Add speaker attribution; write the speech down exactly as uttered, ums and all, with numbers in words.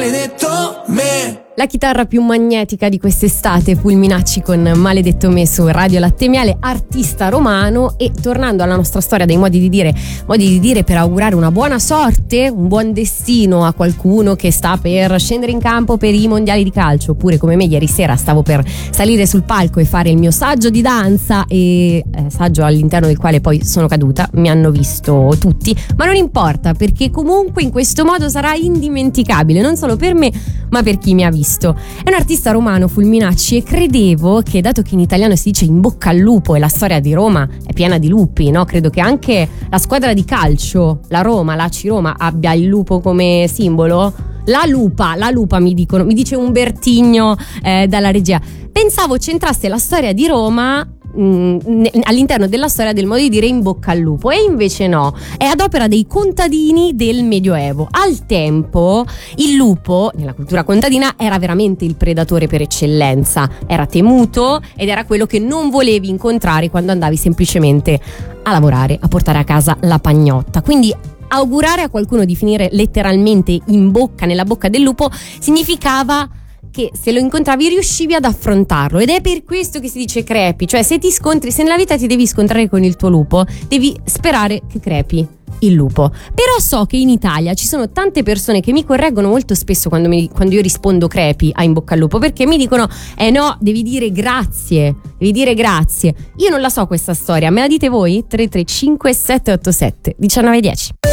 Speaker 1: maledetto me.
Speaker 2: La chitarra più magnetica di quest'estate, Fulminacci con Maledetto me su Radio Latte Miele, artista romano. E tornando alla nostra storia dei modi di dire, modi di dire per augurare una buona sorte, un buon destino a qualcuno che sta per scendere in campo per i mondiali di calcio, oppure come me ieri sera stavo per salire sul palco e fare il mio saggio di danza, e eh, saggio all'interno del quale poi sono caduta, mi hanno visto tutti, ma non importa, perché comunque in questo modo sarà indimenticabile, non solo per me ma per chi mi ha visto. È un artista romano, Fulminacci, e credevo che, dato che in italiano si dice in bocca al lupo e la storia di Roma è piena di lupi, no? Credo che anche la squadra di calcio, la Roma, l'A C I Roma, abbia il lupo come simbolo. La lupa, la lupa mi dicono, mi dice Umbertigno eh, dalla regia. Pensavo c'entrasse la storia di Roma all'interno della storia del modo di dire in bocca al lupo, e invece no, è ad opera dei contadini del Medioevo. Al tempo il lupo nella cultura contadina era veramente il predatore per eccellenza, era temuto ed era quello che non volevi incontrare quando andavi semplicemente a lavorare, a portare a casa la pagnotta. Quindi augurare a qualcuno di finire letteralmente in bocca, nella bocca del lupo, significava che se lo incontravi riuscivi ad affrontarlo, ed è per questo che si dice crepi, cioè se ti scontri, se nella vita ti devi scontrare con il tuo lupo, devi sperare che crepi il lupo. Però so che in Italia ci sono tante persone che mi correggono molto spesso quando, mi, quando io rispondo crepi a in bocca al lupo, perché mi dicono eh no, devi dire grazie, devi dire grazie. Io non la so questa storia, me la dite voi? tre tre cinque sette otto sette uno nove uno zero.